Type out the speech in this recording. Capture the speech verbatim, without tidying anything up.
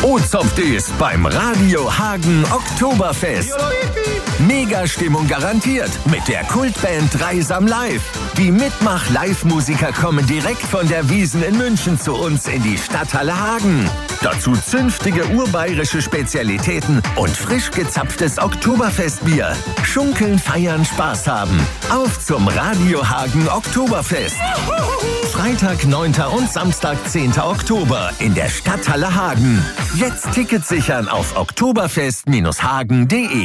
Ozopft ist beim Radio Hagen Oktoberfest. Mega-Stimmung garantiert mit der Kultband Dreisam Live. Die Mitmach-Live-Musiker kommen direkt von der Wiesn in München zu uns in die Stadthalle Hagen. Dazu zünftige urbayerische Spezialitäten und frisch gezapftes Oktoberfestbier. Schunkeln, feiern, Spaß haben. Auf zum Radio Hagen Oktoberfest. Freitag, neunter und Samstag, zehnter Oktober in der Stadthalle Hagen. Jetzt Tickets sichern auf oktoberfest Bindestrich hagen punkt de.